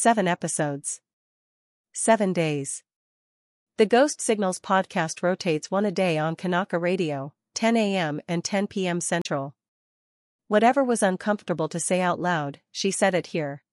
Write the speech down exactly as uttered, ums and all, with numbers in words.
seven episodes. Seven days. The Ghost Signals podcast rotates one a day on Kanaka Radio, ten a m and ten p m Central. Whatever was uncomfortable to say out loud, she said it here.